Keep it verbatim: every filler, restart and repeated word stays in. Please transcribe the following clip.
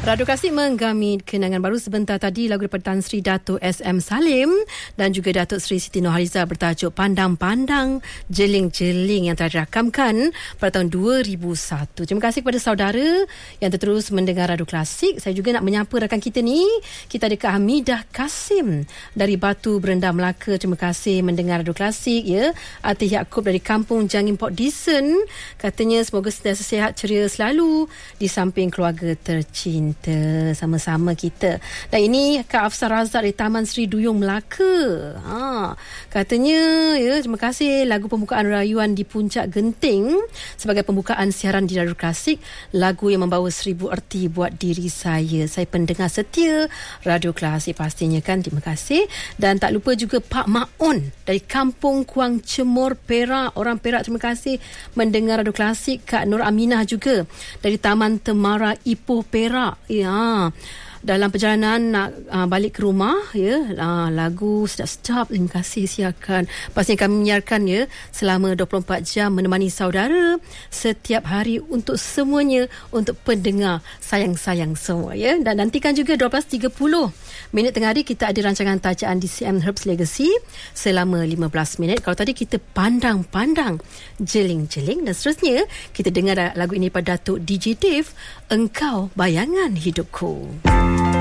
Radio Klasik menggami kenangan baru sebentar tadi lagu daripada Tan Sri Dato' S M Salim dan juga Datuk Sri Siti Nurhaliza bertajuk Pandang-Pandang Jeling-Jeling yang telah dirakamkan pada tahun dua ribu satu. Terima kasih kepada saudara yang terus mendengar Radio Klasik. Saya juga nak menyapa rakan kita ni. Kita ada Kak Hamidah Kasim dari Batu Berendam Melaka. Terima kasih mendengar Radio Klasik ya. Atih Yaakob dari Kampung Jangin Port Dickson katanya semoga sentiasa sihat ceria selalu di samping keluarga tercinta. Sama-sama kita. Dan ini Kak Afsar Razak dari Taman Sri Duyung Melaka. Ha, katanya ya, terima kasih lagu pembukaan rayuan di Puncak Genting sebagai pembukaan siaran di Radio Klasik, lagu yang membawa seribu erti buat diri saya. Saya pendengar setia Radio Klasik pastinya kan. Terima kasih. Dan tak lupa juga Pak Maun dari Kampung Kuang Cemor Perak. Orang Perak terima kasih mendengar Radio Klasik. Kak Nur Aminah juga dari Taman Temara Ipoh Perak. Ya, dalam perjalanan nak uh, balik ke rumah ya, uh, lagu sedap-sedap terima kasih siarkan. Pastinya kami menyiarkan ya selama dua puluh empat jam menemani saudara setiap hari untuk semuanya, untuk pendengar sayang-sayang semua ya. Dan nantikan juga dua belas tiga puluh minit tengah hari kita ada rancangan tajaan D C M Herbs Legacy selama lima belas minit. Kalau tadi kita pandang-pandang jeling-jeling dan seterusnya kita dengar lagu ini pada Datuk D J Dave, Engkau Bayangan Hidupku.